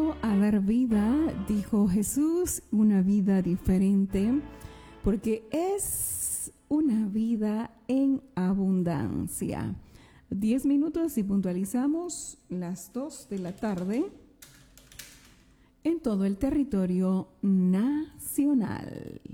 venido a dar vida, dijo Jesús, una vida diferente, porque es una vida en abundancia. 10 minutos y puntualizamos las 2 de la tarde en todo el territorio nacional.